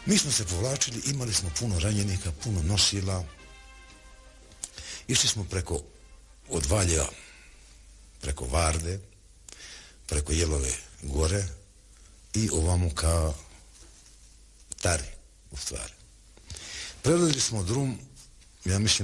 Mi smo se povlačili, imali smo puno ranjenika, puno nosila. Išli smo od Valjeva, preko Varde, preko Jelove gore i ovamo ka Tari, u stvari. Prevodili smo drum, ja mislim,